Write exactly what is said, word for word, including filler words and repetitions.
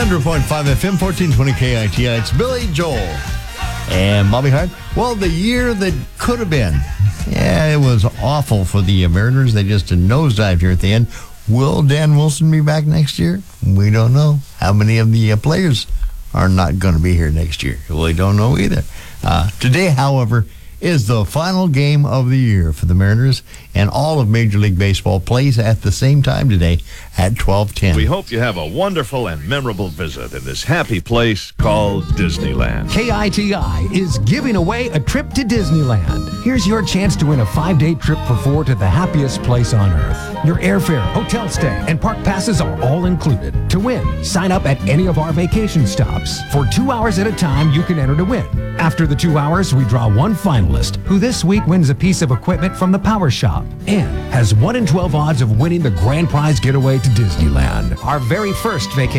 hundred point five F M, fourteen twenty K I T I. It's Billy Joel and Bobby Hart. Well, the year that could have been. Yeah, it was awful for the Mariners. They just a nosedive here at the end. Will Dan Wilson be back next year? We don't know. How many of the uh, players are not going to be here next year? We don't know either. Uh, today, however, is the final game of the year for the Mariners, and all of Major League Baseball plays at the same time today at twelve ten. We hope you have a wonderful and memorable visit in this happy place called Disneyland. K I T I is giving away a trip to Disneyland. Here's your chance to win a five-day trip for four to the happiest place on earth. Your airfare, hotel stay, and park passes are all included. To win, sign up at any of our vacation stops. For two hours at a time, you can enter to win. After the two hours, we draw one finalist who this week wins a piece of equipment from the Power Shop and has one in twelve odds of winning the grand prize getaway to Disneyland. Our very first vacation